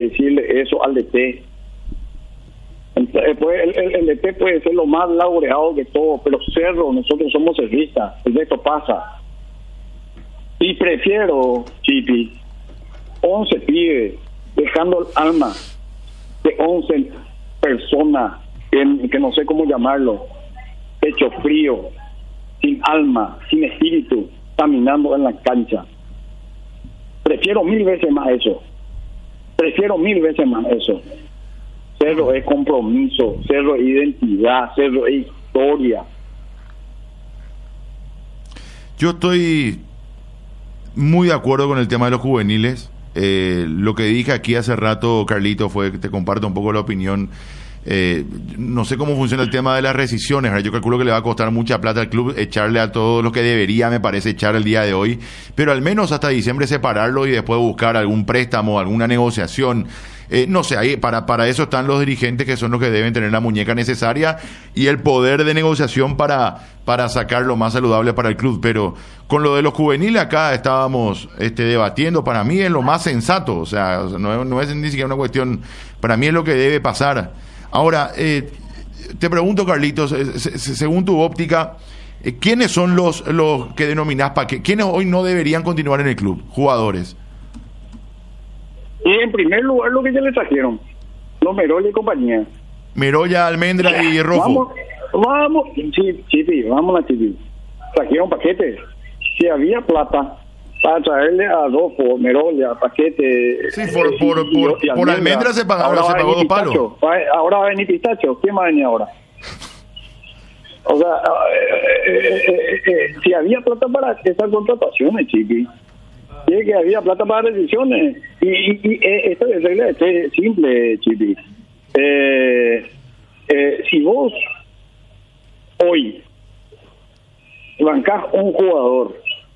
decirle eso al DT. El DT puede ser lo más laureado de todo, pero Cerro, nosotros somos cerristas, el de esto pasa. Y prefiero, Chipi, 11 pibes, dejando el alma de 11 personas, que no sé cómo llamarlo, pecho frío, sin alma, sin espíritu, caminando en la cancha. Prefiero 1000 veces más eso. Cerro es compromiso, Cerro es identidad, Cerro es historia. Yo estoy muy de acuerdo con el tema de los juveniles. Lo que dije aquí hace rato, Carlito, fue que te comparto un poco la opinión. No sé cómo funciona el tema de las rescisiones. Yo calculo que le va a costar mucha plata al club echarle a todo lo que debería, me parece, echar el día de hoy, pero al menos hasta diciembre separarlo y después buscar algún préstamo, alguna negociación. No sé, ahí para eso están los dirigentes, que son los que deben tener la muñeca necesaria y el poder de negociación para sacar lo más saludable para el club. Pero con lo de los juveniles acá estábamos debatiendo. Para mí es lo más sensato, o sea, no es ni siquiera una cuestión, para mí es lo que debe pasar. Ahora, te pregunto, Carlitos, según tu óptica, ¿quiénes son los que denominás quiénes hoy no deberían continuar en el club? Jugadores. Y en primer lugar, lo que ya le trajeron, los Merolla y compañía. Merolla, Almendra y Rojo. Vamos, Chipi, vamos a Chipi. Trajeron paquetes. Si había plata para traerle a Rojo, Merolla, paquete. Sí, por Almendra se pagó 2 palos. Ahora va a venir Pistacho. ¿Quién va a venir ahora? O sea, si había plata para esas contrataciones, Chipi. Sí, que había plata para decisiones. Y esta regla es simple, Chipi. Si vos hoy bancás un jugador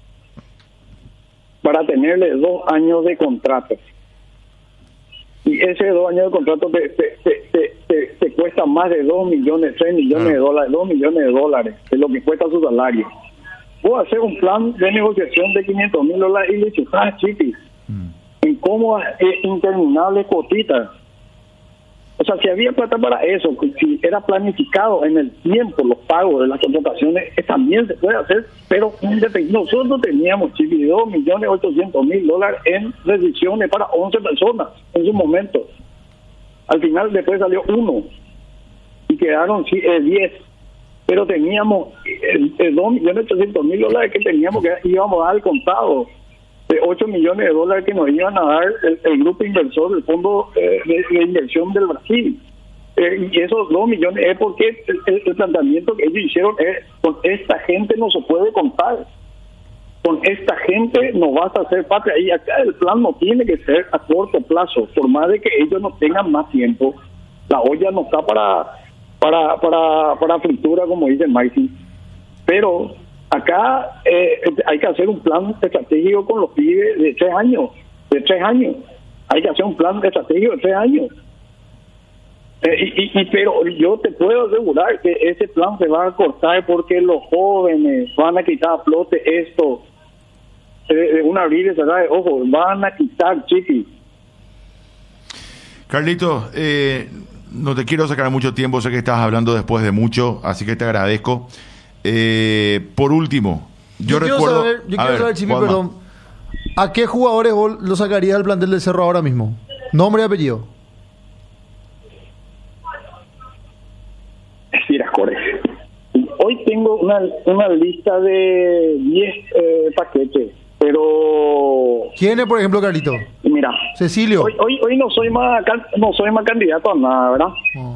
para tenerle 2 años de contrato, y ese 2 años de contrato te cuesta más de 2 millones, 3 millones de dólares, 2 millones de dólares, es lo que cuesta su salario. Vos hacer un plan de negociación de $500,000 y le chufás, Chipi, en cómodas interminables cotitas. O sea, si había plata para eso, si era planificado en el tiempo los pagos de las contrataciones, también se puede hacer, pero nosotros teníamos, Chipi, $2.800.000 en rescisiones para 11 personas en su momento. Al final después salió 1 y quedaron 10. Pero teníamos $2.800.000 que teníamos, que íbamos a dar al contado, de $8 millones que nos iban a dar el grupo inversor, el fondo de inversión del Brasil. Y esos 2 millones es porque el planteamiento que ellos hicieron es: con esta gente no se puede contar, con esta gente no vas a hacer patria. Y acá el plan no tiene que ser a corto plazo, por más de que ellos no tengan más tiempo. La olla no está para fritura, como dice Mikey, pero acá hay que hacer un plan estratégico con los pibes de 3 años, hay que hacer un plan estratégico de 3 años, pero yo te puedo asegurar que ese plan se va a cortar porque los jóvenes van a quitar a flote esto de un abrir y cerrar de ojos, van a quitar, Chiqui. Carlito, no te quiero sacar mucho tiempo, sé que estás hablando después de mucho, así que te agradezco. Por último, yo recuerdo... quiero saber, Chipi, perdón. ¿A qué jugadores vos lo sacarías del plantel del Cerro ahora mismo? Nombre y apellido. Mira, Jorge, hoy tengo una lista de 10 paquetes, pero... ¿Quién es, por ejemplo, Carlito? Mira, Cecilio. Hoy no soy más candidato a nada, ¿verdad? Oh.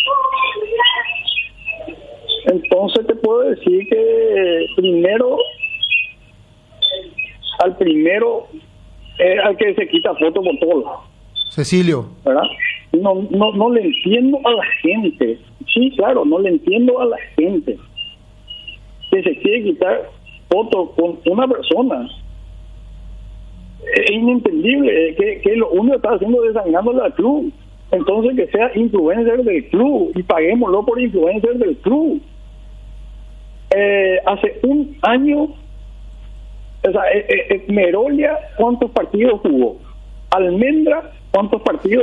Entonces te puedo decir que al primero al que se quita foto por todos lados. Cecilio. ¿Verdad? No le entiendo a la gente. Sí, claro, no le entiendo a la gente que se quiere quitar foto con una persona. Es inentendible que lo único que está haciendo es dañándole al club. Entonces que sea influencer del club y paguémoslo por influencer del club. Hace un año, o sea, Merolla, ¿cuántos partidos jugó? Almendra, ¿cuántos partidos